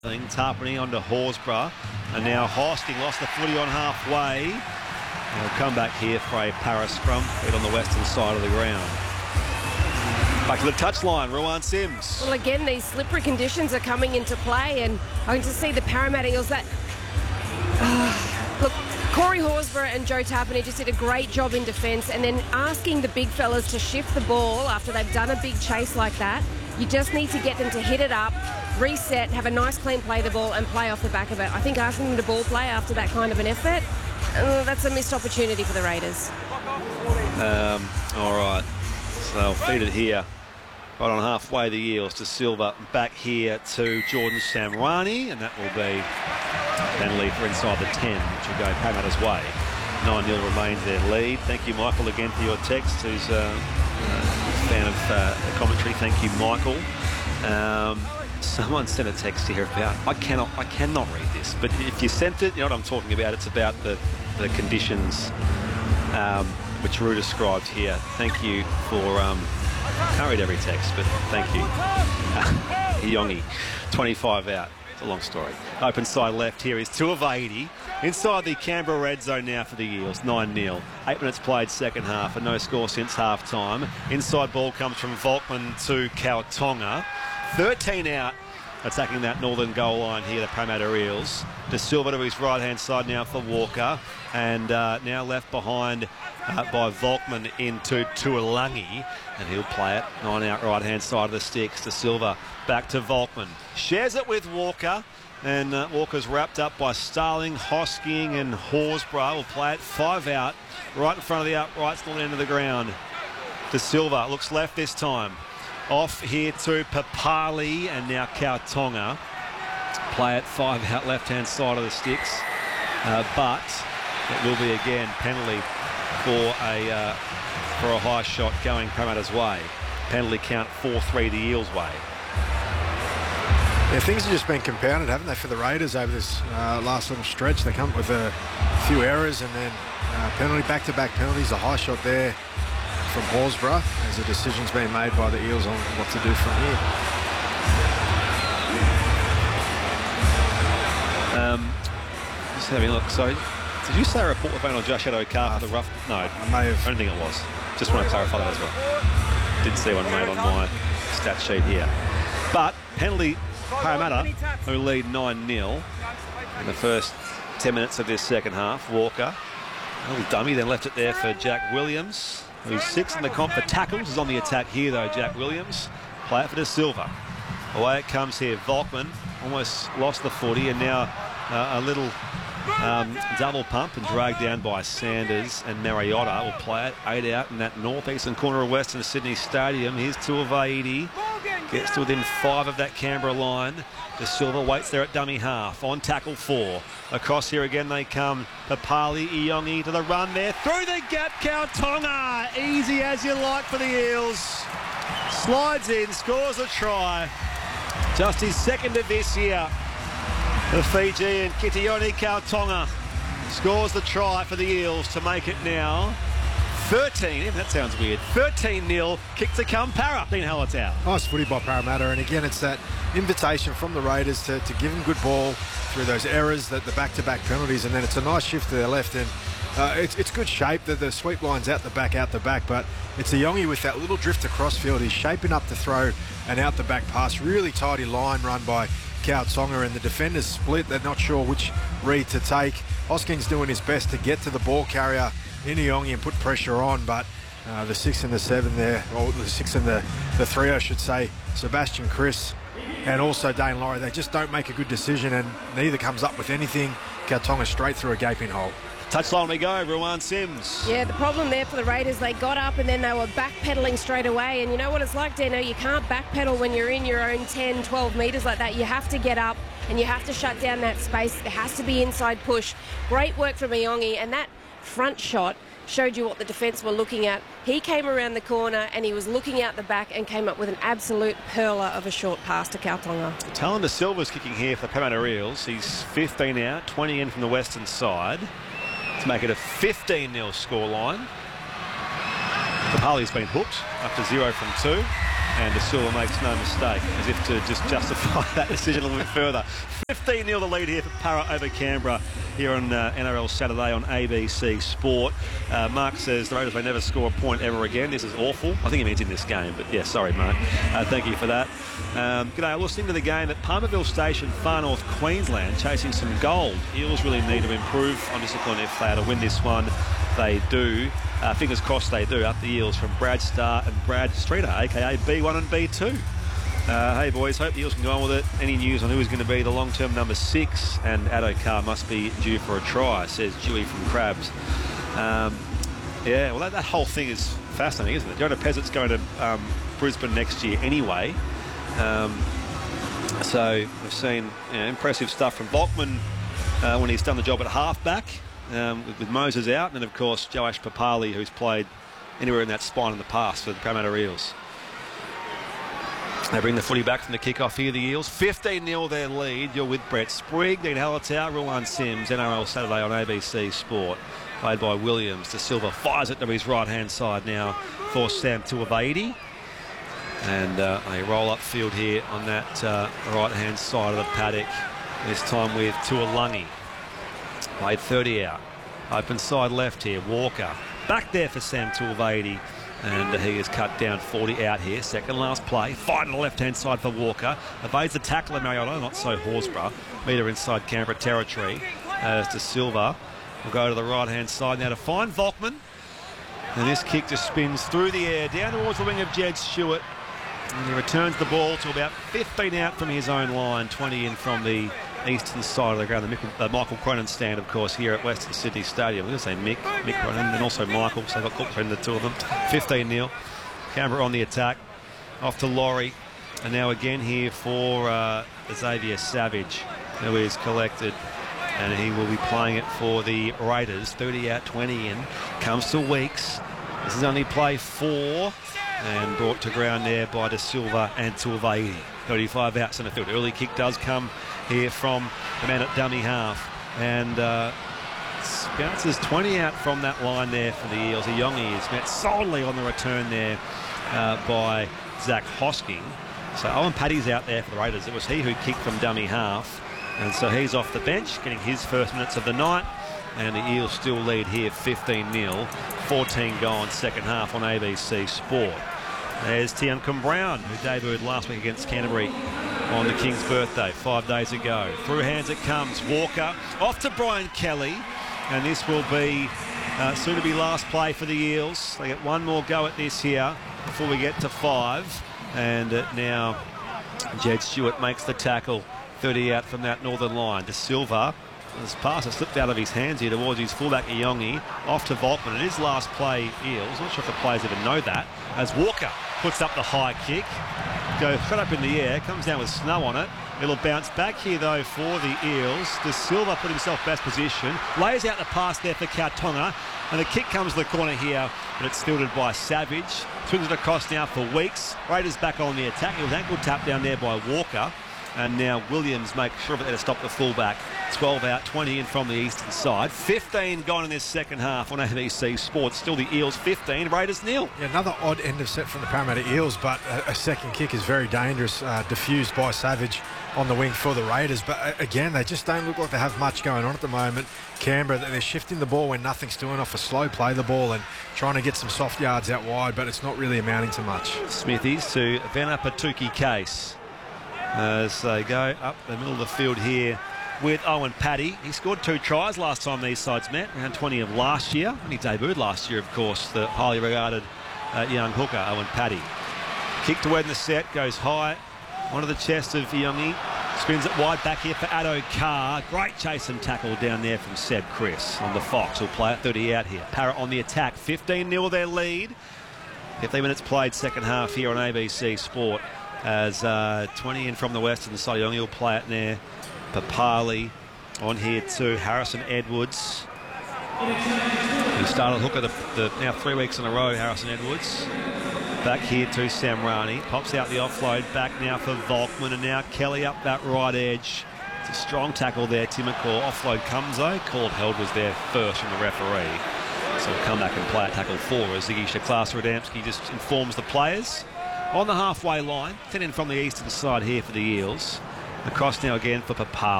Tarpany onto Horsburgh, and now Hosking lost the footy on halfway. They'll come back here for a para scrum, feet on the western side of the ground. Back to the touchline, Ruan Sims. Well, again, these slippery conditions are coming into play, and I can just see the Parramatta Eels that... look, Corey Horsburgh and Joe Tarpany just did a great job in defence, and then asking the big fellas to shift the ball after they've done a big chase like that. You just need to get them to hit it up, reset, have a nice clean play the ball and play off the back of it. I think asking them to ball play after that kind of an effort, that's a missed opportunity for the Raiders. All right, so they'll feed it here. Right on halfway, the Eels to Silva, back here to Jordan Samrani, and that will be penalty for inside the 10, which will go Parramatta's way. 9-0 remains their lead. Thank you, Michael, again for your text, who's a fan of the commentary. Thank you, Michael. Someone sent a text here about, I cannot read this, but if you sent it, you know what I'm talking about. It's about the conditions which Rue described here. Thank you for, can't read every text, but thank you. Iongi, 25 out. It's a long story. Open side left here is 2 of 80. Inside the Canberra red zone now for the Eels, 9-0. 8 minutes played second half and no score since half time. Inside ball comes from Volkman to Kautonga. 13 out, attacking that northern goal line here, the Parramatta Eels. De Silva to his right-hand side now for Walker, and now left behind by Volkman into Tuolangi, and he'll play it 9 out right-hand side of the sticks. De Silva back to Volkman, shares it with Walker, and Walker's wrapped up by Starling, Hosking and Horsburgh. Will play it 5 out, right in front of the outrights, northern end of the ground. De Silva looks left this time. Off here to Papali, and now Kautonga. Play it 5 out left-hand side of the sticks. But it will be again penalty for a high shot going Parramatta's way. Penalty count 4-3 the Eels' way. Yeah, things have just been compounded, haven't they, for the Raiders over this last little stretch. They come up with a few errors and then penalty, back-to-back penalties, a high shot there from Horsburgh, as a decision's been made by the Eels on what to do from here. Just having a look. So, did you say a report was made on Josh Addo-Carr for the rough? No, I may have. I don't think it was. Just want to clarify that as well. Did see one made on my stat sheet here. But penalty, Parramatta, who lead 9-0 in the first 10 minutes of this second half. Walker, a little dummy, then left it there for Jack Williams, who's 6th in the comp for tackles. Is on the attack here though, Jack Williams. Play it for De Silva. Away it comes here. Volkman almost lost the footy, and now a little double pump and dragged down by Sanders, and Mariotta will play it 8 out in that northeastern corner of Western Sydney Stadium. Here's 2 of 80. Gets to within 5 of that Canberra line. De Silva waits there at dummy half. On tackle 4. Across here again they come. Papali, Iongi to the run there. Through the gap, Kautonga. Easy as you like for the Eels. Slides in, scores a try. Just his second of this year. The Fijian Kitione Kautonga scores the try for the Eels to make it now 13, that sounds weird, 13-0, kick to come Para. Dean Hallett's out. Nice footy by Parramatta, and again it's that invitation from the Raiders to give them good ball through those errors, the back-to-back penalties, and then it's a nice shift to their left, and it's good shape that the sweep line's out the back, but it's a Iongi with that little drift across field. He's shaping up to throw an out-the-back pass, really tidy line run by Kautonga, and the defenders split. They're not sure which read to take. Hosking's doing his best to get to the ball carrier in Iongi and put pressure on, but the 6 and the 7 there, or the 6 and the 3, I should say, Sebastian Chris and also Dane Laurie, they just don't make a good decision, and neither comes up with anything. Kautonga straight through a gaping hole. Touchline we go, Ruan Sims. Yeah, the problem there for the Raiders, they got up and then they were backpedaling straight away. And you know what it's like, Dano? You can't backpedal when you're in your own 10, 12 metres like that. You have to get up and you have to shut down that space. There has to be inside push. Great work from Iongi, and that front shot showed you what the defence were looking at. He came around the corner and he was looking out the back and came up with an absolute perler of a short pass to Kautonga. Talon De Silva's kicking here for the Parramatta Eels. He's 15 out, 20 in from the western side to make it a 15-0 scoreline. Papali's been hooked up to 0 from 2. And De Silva makes no mistake, as if to just justify that decision a little bit further. 15-0 the lead here for Para over Canberra here on NRL Saturday on ABC Sport. Mark says the Raiders may never score a point ever again. This is awful. I think he means in this game, but yeah, sorry, Mark. Thank you for that. G'day, listening to the game at Palmerville Station, far north Queensland, chasing some gold. Eels really need to improve. I'm disappointed if they are to win this one. They do. Fingers crossed they do. Up the Eels from Brad Starr and Brad Streeter, a.k.a. B1 and B2. Hey, boys, hope the Eels can go on with it. Any news on who is going to be the long-term number 6? And Addo-Carr must be due for a try, says Dewey from Crabs. Yeah, well, that whole thing is fascinating, isn't it? Jonah Pezzit's going to Brisbane next year anyway. So we've seen impressive stuff from Volkman when he's done the job at halfback. With Moses out, and then of course Joash Papali, who's played anywhere in that spine in the past for the Parramatta Eels. They bring the footy back from the kick-off here, the Eels. 15-0 their lead. You're with Brett Sprigg, Dean Hallertau, Rulan Sims, NRL Saturday on ABC Sport. Played by Williams. De Silva fires it to his right-hand side now for Sam Tuivasa. And a roll-up field here on that right-hand side of the paddock. This time with Tuilagi. Played 30 out. Open side left here. Walker. Back there for Sam Tuivasa. And he is cut down 40 out here. Second last play. Fight on the left-hand side for Walker. Evades the tackle of Mariota. Not so Horsburgh. Meter inside Canberra territory. As De Silva will go to the right-hand side now to find Volkman. And this kick just spins through the air down towards the wing of Jed Stewart. And he returns the ball to about 15 out from his own line. 20 in from the eastern side of the ground. The Michael Cronin stand, of course, here at Western Sydney Stadium. I'm going to say Mick Cronin, and also Michael, so I got caught between the two of them. 15-0. Canberra on the attack. Off to Laurie. And now again here for Xavier Savage, who is collected. And he will be playing it for the Raiders. 30 out, 20 in. Comes to Weeks. This is only play 4. And brought to ground there by De Silva and Tuivasa. 35 out centre field. Early kick does come here from the man at dummy half. And bounces 20 out from that line there for the Eels. Iongi is met solidly on the return there by Zach Hosking. So Owen Paddy's out there for the Raiders. It was he who kicked from dummy half. And so he's off the bench, getting his first minutes of the night. And the Eels still lead here 15-0. 14 gone second half on ABC Sport. There's Tiancum Brown, who debuted last week against Canterbury on the King's birthday 5 days ago. Through hands it comes. Walker off to Brian Kelly. And this will be soon to be last play for the Eels. They get one more go at this here before we get to 5. And now Jed Stewart makes the tackle. 30 out from that northern line. De Silva. This pass has slipped out of his hands here towards his fullback Iongi. Off to Volkman. It is last play Eels. Not sure if the players even know that. As Walker puts up the high kick. Goes straight up in the air. Comes down with snow on it. It'll bounce back here though for the Eels. De Silva put himself best position. Lays out the pass there for Kautonga. And the kick comes to the corner here. But it's fielded by Savage. Swings it across now for Weeks. Raiders back on the attack. It was ankle tap down there by Walker. And now Williams makes sure of it to stop the fullback. 12 out, 20 in from the eastern side. 15 gone in this second half on ABC Sports. Still the Eels 15, Raiders 0. Yeah, another odd end of set from the Parramatta Eels, but a second kick is very dangerous. Diffused by Savage on the wing for the Raiders. But again, they just don't look like they have much going on at the moment. Canberra, they're shifting the ball when nothing's doing off a slow play the ball and trying to get some soft yards out wide, but it's not really amounting to much. Smithies to Venapatuki Case. As they go up the middle of the field here with Owen Paddy. He scored 2 tries last time these sides met, around 20 of last year. And he debuted last year, of course, the highly regarded young hooker, Owen Paddy. Kick to win the set, goes high onto the chest of Iongi. Spins it wide back here for Addo-Carr. Great chase and tackle down there from Seb Chris on the Fox. Who'll play at 30 out here. Parrot on the attack, 15-0 their lead. 15 minutes played second half here on ABC Sport. As 20 in from the western side. Iongi will play it there. Papali on here too. Harrison Edwards, who started hooker now 3 weeks in a row. Harrison Edwards back here to Samrani. Pops out the offload back now for Volkman. And now Kelly up that right edge. It's a strong tackle there. Timokor. Offload comes though. Called held was there first from the referee. So we'll come back and play a tackle 4 as Ziggy Shaklas-Radamski just informs the players. On the halfway line, 10 in from the eastern side here for the Eels. Across now again for Papal.